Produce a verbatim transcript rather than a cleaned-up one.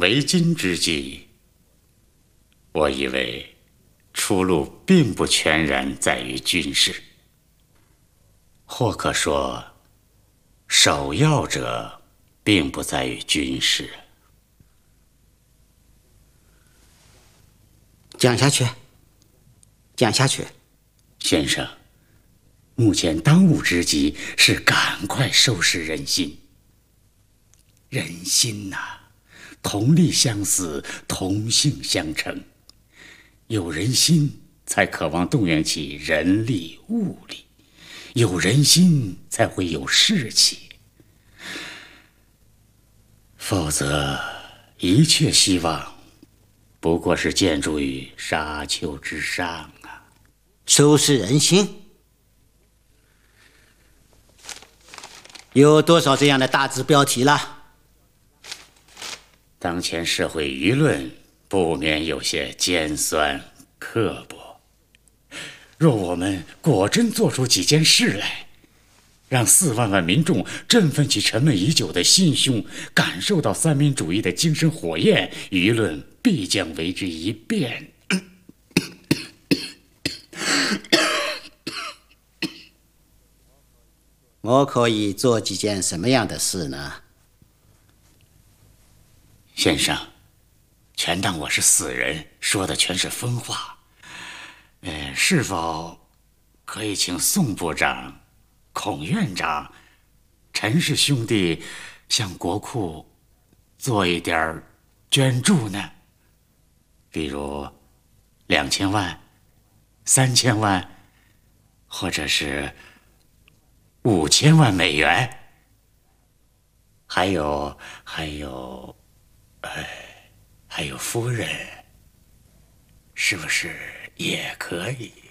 为今之计，我以为出路并不全然在于军事，或可说，首要者并不在于军事。 讲下去，讲下去。 先生，目前当务之急是赶快收拾人心。人心呐、啊，同力相思，同性相成。有人心，才渴望动员起人力物力；有人心，才会有士气。否则，一切希望不过是建筑于沙丘之上啊！ 收拾人心，有多少这样的大字标题了？ 当前社会舆论不免有些尖酸刻薄。若我们果真做出几件事来，让四万万民众振奋起沉闷已久的心胸，感受到三民主义的精神火焰，舆论必将为之一变。 我可以做几件什么样的事呢？ 先生，全当我是死人，说的全是疯话。呃，是否可以请宋部长、孔院长、陈氏兄弟向国库做一点捐助呢？比如两千万、三千万，或者是五千万美元。还有，还有，哎，还有夫人，是不是也可以？